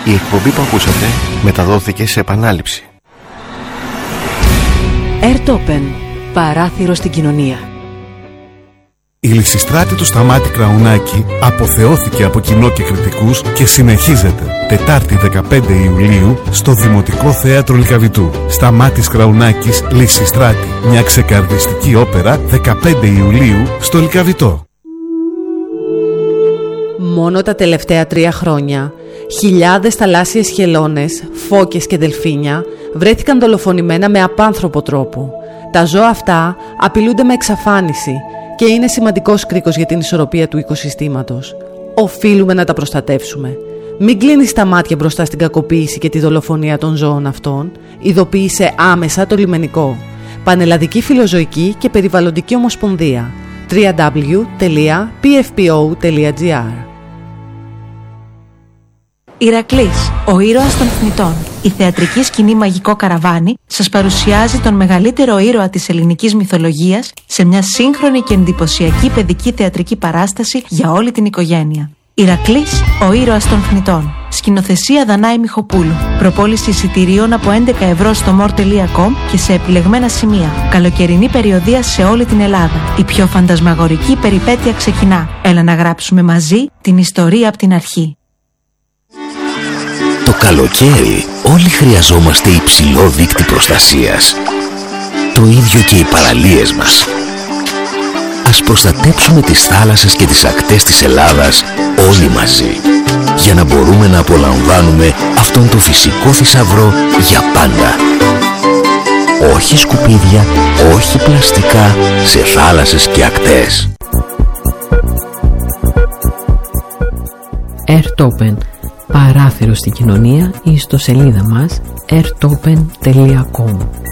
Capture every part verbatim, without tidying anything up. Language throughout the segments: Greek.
Η εκπομπή που ακούσατε μεταδόθηκε σε επανάληψη. Airtopen, παράθυρο στην κοινωνία. Η Λυσιστράτη του Σταμάτη Κραουνάκη αποθεώθηκε από κοινό και κριτικούς και συνεχίζεται Τετάρτη δεκαπέντε Ιουλίου στο Δημοτικό Θέατρο Λυκαβητού. Σταμάτης Κραουνάκης, Λυσιστράτη, μια ξεκαρδιστική όπερα, δεκαπέντε Ιουλίου στο Λυκαβητό. Μόνο τα τελευταία τρία χρόνια, χιλιάδες θαλάσσιες χελώνες, φώκες και δελφίνια βρέθηκαν δολοφονημένα με απάνθρωπο τρόπο. Τα ζώα αυτά απειλούνται με εξαφάνιση και είναι σημαντικός κρίκος για την ισορροπία του οικοσυστήματος. Οφείλουμε να τα προστατεύσουμε. Μην κλείνεις τα μάτια μπροστά στην κακοποίηση και τη δολοφονία των ζώων αυτών. Ειδοποίησε άμεσα το λιμενικό. Πανελλαδική Φιλοζωική και Περιβαλλοντική Ομοσπονδία. double-u double-u double-u τελεία πι εφ πι ο τελεία τζι άρ. Ηρακλής, ο ήρωας των θνητών. Η θεατρική σκηνή Μαγικό Καραβάνι σας παρουσιάζει τον μεγαλύτερο ήρωα της ελληνικής μυθολογίας σε μια σύγχρονη και εντυπωσιακή παιδική θεατρική παράσταση για όλη την οικογένεια. Ηρακλής, ο ήρωας των θνητών. Σκηνοθεσία Δανάη Μιχοπούλου. Προπόληση εισιτηρίων από έντεκα ευρώ στο μορ τελεία κομ και σε επιλεγμένα σημεία. Καλοκαιρινή περιοδεία σε όλη την Ελλάδα. Η πιο φαντασμαγορική περιπέτεια ξεκινά. Έλα να γράψουμε μαζί την ιστορία από την αρχή. Το καλοκαίρι όλοι χρειαζόμαστε υψηλό δείκτη προστασίας. Το ίδιο και οι παραλίες μας. Ας προστατέψουμε τις θάλασσες και τις ακτές της Ελλάδας όλοι μαζί, για να μπορούμε να απολαμβάνουμε αυτόν τον φυσικό θησαυρό για πάντα. Όχι σκουπίδια, όχι πλαστικά σε θάλασσες και ακτές. Airtopen, παράθυρο στην κοινωνία, ή στο σελίδα μας airtopen τελεία κομ.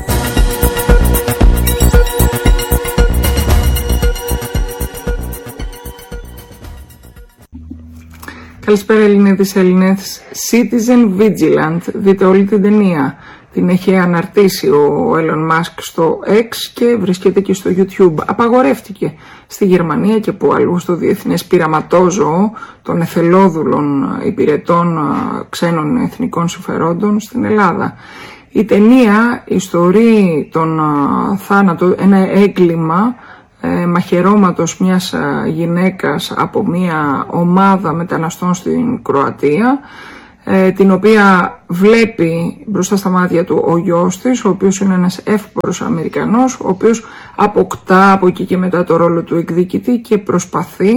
Καλησπέρα Ελληνίδες, Έλληνες. Citizen Vigilant, δείτε όλη την ταινία. Την έχει αναρτήσει ο Elon Musk στο X και βρίσκεται και στο YouTube. Απαγορεύτηκε στη Γερμανία και που αλλού στο διεθνές πειραματόζωο των εθελόδουλων υπηρετών ξένων εθνικών συμφερόντων στην Ελλάδα. Η ταινία ιστορεί τον θάνατο, ένα έγκλημα ε, μαχαιρώματος μιας γυναίκας από μια ομάδα μεταναστών στην Κροατία, την οποία βλέπει μπροστά στα μάτια του ο γιος της, ο οποίος είναι ένας εύπορος Αμερικανός, ο οποίος αποκτά από εκεί και μετά το ρόλο του εκδικητή και προσπαθεί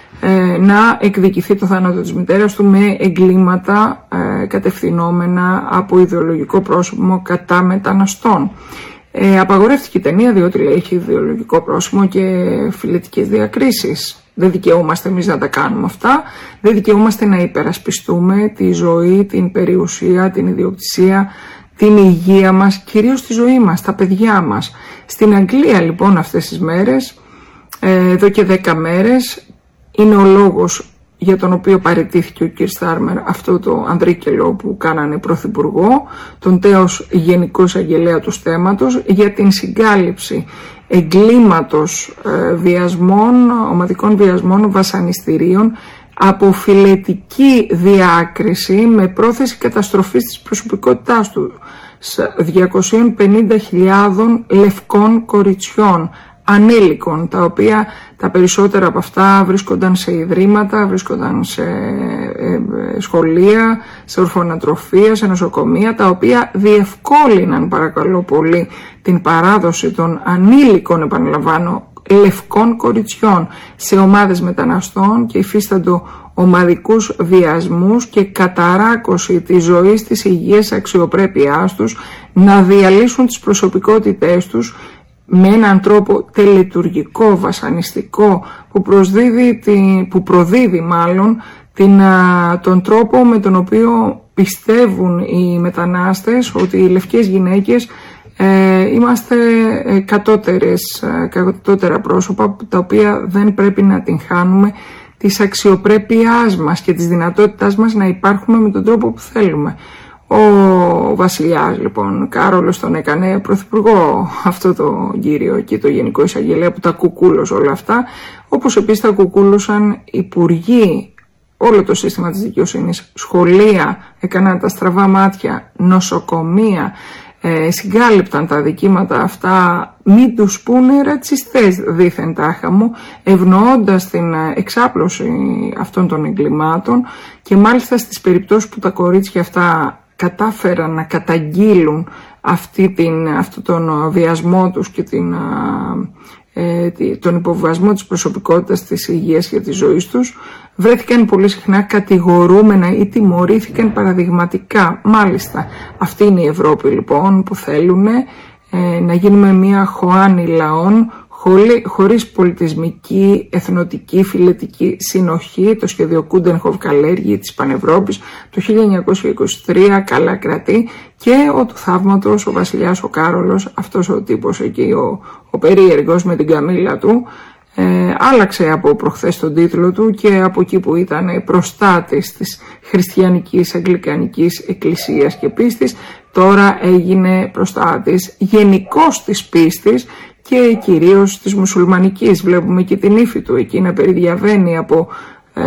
ε, να εκδικηθεί το θάνατο της μητέρας του με εγκλήματα ε, κατευθυνόμενα από ιδεολογικό πρόσωπο κατά μεταναστών. Ε, απαγορεύτηκε η ταινία διότι λέει έχει ιδεολογικό πρόσωπο και φιλετικές διακρίσεις. Δεν δικαιούμαστε εμείς να τα κάνουμε αυτά, δεν δικαιούμαστε να υπερασπιστούμε τη ζωή, την περιουσία, την ιδιοκτησία, την υγεία μας, κυρίως τη ζωή μας, τα παιδιά μας. Στην Αγγλία λοιπόν αυτές τις μέρες, εδώ και δέκα μέρες, είναι ο λόγος για τον οποίο παραιτήθηκε ο κ. Στάρμερ αυτό το ανδρίκελο που κάνανε πρωθυπουργό, τον τέος γενικό εισαγγελέα του θέματος, για την συγκάλυψη εγκλήματος ε, βιασμών, ομαδικών βιασμών, βασανιστήριων, από φιλετική διάκριση με πρόθεση καταστροφής της προσωπικότητάς του, διακόσιες πενήντα χιλιάδες λευκών κοριτσιών, ανήλικων, τα οποία τα περισσότερα από αυτά βρίσκονταν σε ιδρύματα, βρίσκονταν σε ε, ε, σχολεία, σε ορφανοτροφία, σε νοσοκομεία, τα οποία διευκόλυναν παρακαλώ πολύ την παράδοση των ανήλικων, επαναλαμβάνω, λευκών κοριτσιών σε ομάδες μεταναστών και υφίσταντο ομαδικούς βιασμούς και καταράκωση της ζωής, της υγείας, αξιοπρέπειάς τους, να διαλύσουν τις προσωπικότητές τους με έναν τρόπο τελετουργικό, βασανιστικό, που, προσδίδει, που προδίδει μάλλον την, τον τρόπο με τον οποίο πιστεύουν οι μετανάστες ότι οι λευκές γυναίκες ε, είμαστε κατώτερες, κατώτερα πρόσωπα, τα οποία δεν πρέπει να την χάνουμε της αξιοπρέπειάς μας και της δυνατότητάς μας να υπάρχουμε με τον τρόπο που θέλουμε. Ο βασιλιάς λοιπόν Κάρολος τον έκανε πρωθυπουργό αυτό το κύριο και το γενικό εισαγγελέα που τα κουκούλωσε όλα αυτά, όπως επίσης τα κουκούλωσαν υπουργοί όλο το σύστημα της δικαιοσύνης, σχολεία έκαναν τα στραβά μάτια, νοσοκομεία, ε, συγκάλυπταν τα δικήματα αυτά, μην τους πούνε ρατσιστές δήθεν τάχα μου, ευνοώντας την εξάπλωση αυτών των εγκλημάτων, και μάλιστα στις περιπτώσεις που τα κορίτσια αυτά κατάφεραν να καταγγείλουν αυτή την, αυτόν τον βιασμό τους και την, ε, τον υποβιβασμό της προσωπικότητας, της υγείας και της ζωής τους, βρέθηκαν πολύ συχνά κατηγορούμενα ή τιμωρήθηκαν παραδειγματικά. Μάλιστα, αυτή είναι η Ευρώπη λοιπόν που θέλουν, ε, να γίνουμε μια χωάνη λαών χωρίς πολιτισμική, εθνοτική, φιλετική συνοχή. Το σχέδιο Κούντενχοφ Καλέργη της Πανευρώπης το χίλια εννιακόσια είκοσι τρία καλά κρατεί, και ο του θαύματος, ο βασιλιάς ο Κάρολος, αυτός ο τύπος εκεί, ο, ο περίεργος με την καμήλα του, ε, άλλαξε από προχθές τον τίτλο του, και από εκεί που ήταν προστάτης της χριστιανικής αγγλικανικής εκκλησίας και πίστης, τώρα έγινε προστάτης γενικώς της πίστης και κυρίως της μουσουλμανικής. Βλέπουμε και την ύφη του εκεί να περιδιαβαίνει από ε,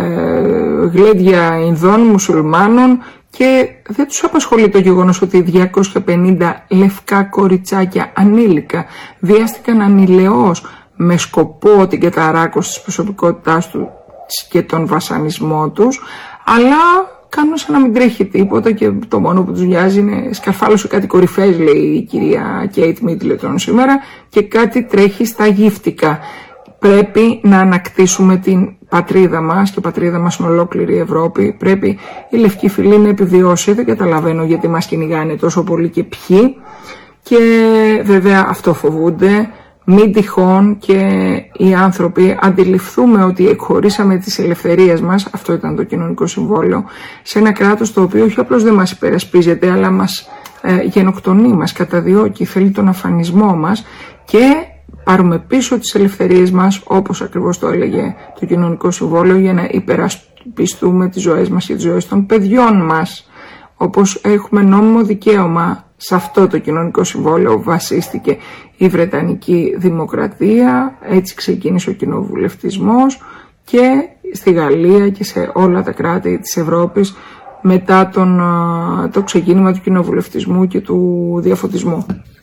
γλέντια Ινδών μουσουλμάνων, και δεν τους απασχολεί το γεγονός ότι διακόσια πενήντα λευκά κοριτσάκια ανήλικα βιάστηκαν ανηλαιώς με σκοπό την καταράκωση της προσωπικότητάς τους και τον βασανισμό τους, αλλά κάνουν σαν να μην τρέχει τίποτα, και το μόνο που τους βιάζει είναι σκαρφάλωσε κάτι κορυφές, λέει η κυρία Κέιτ Μίτλετον σήμερα, και κάτι τρέχει στα γύφτικα. Πρέπει να ανακτήσουμε την πατρίδα μας, και η πατρίδα μας είναι ολόκληρη η Ευρώπη. Πρέπει η λευκή φυλή να επιβιώσει. Δεν καταλαβαίνω γιατί μας κυνηγάνε τόσο πολύ και ποιοι, και βέβαια αυτό φοβούνται. Μην τυχόν και οι άνθρωποι αντιληφθούμε ότι εκχωρήσαμε τις ελευθερίες μας, αυτό ήταν το κοινωνικό συμβόλαιο, σε ένα κράτος το οποίο όχι απλώς δεν μας υπερασπίζεται, αλλά μας ε, γενοκτονεί, μας καταδιώκει, θέλει τον αφανισμό μας, και πάρουμε πίσω τις ελευθερίες μας, όπως ακριβώς το έλεγε το κοινωνικό συμβόλαιο, για να υπερασπιστούμε τις ζωές μας και τις ζωές των παιδιών μας. Όπως έχουμε νόμιμο δικαίωμα, σε αυτό το κοινωνικό συμβόλαιο βασίστηκε η Βρετανική Δημοκρατία, έτσι ξεκίνησε ο κοινοβουλευτισμός, και στη Γαλλία και σε όλα τα κράτη της Ευρώπης μετά τον, το ξεκίνημα του κοινοβουλευτισμού και του διαφωτισμού.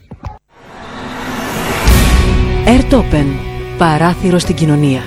Airtopen, παράθυρο στην κοινωνία.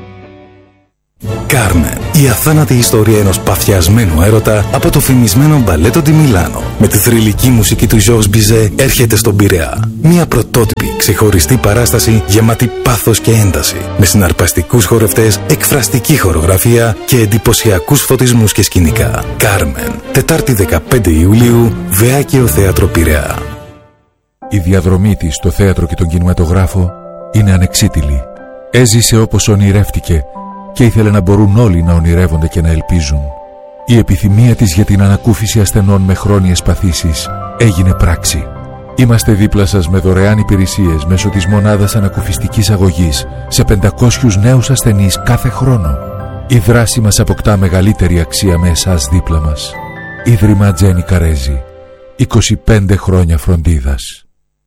Κάρμεν, η αθάνατη ιστορία ενός παθιασμένου έρωτα από το φημισμένο μπαλέτο τη Μιλάνο. Με τη θρυλική μουσική του Ζορζ Μπιζέ έρχεται στον Πειραιά. Μια πρωτότυπη, ξεχωριστή παράσταση γεμάτη πάθος και ένταση. Με συναρπαστικούς χορευτές, εκφραστική χορογραφία και εντυπωσιακούς φωτισμούς και σκηνικά. Κάρμεν, Τετάρτη δεκαπέντε Ιουλίου, Βεάκαιο Θέατρο Πειραιά. Η διαδρομή της στο θέατρο και τον κινηματογράφο είναι ανεξίτηλη. Έζησε όπως ονειρεύτηκε και ήθελε να μπορούν όλοι να ονειρεύονται και να ελπίζουν. Η επιθυμία της για την ανακούφιση ασθενών με χρόνιες παθήσεις έγινε πράξη. Είμαστε δίπλα σας με δωρεάν υπηρεσίες μέσω της μονάδας ανακουφιστικής αγωγής σε πεντακόσιους νέους ασθενείς κάθε χρόνο. Η δράση μας αποκτά μεγαλύτερη αξία με εσάς δίπλα μας. Ίδρυμα Τζένι Καρέζη. είκοσι πέντε χρόνια φροντίδας.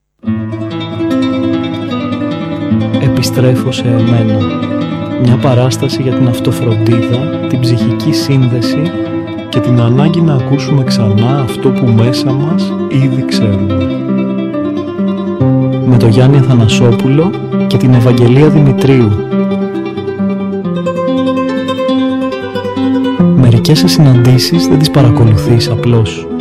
Επιστρέφω σε εμένα. Μια παράσταση για την αυτοφροντίδα, την ψυχική σύνδεση και την ανάγκη να ακούσουμε ξανά αυτό που μέσα μας ήδη ξέρουμε. Με τον Γιάννη Αθανασόπουλο και την Ευαγγελία Δημητρίου. Μερικές συναντήσεις δεν τις παρακολουθείς απλώς.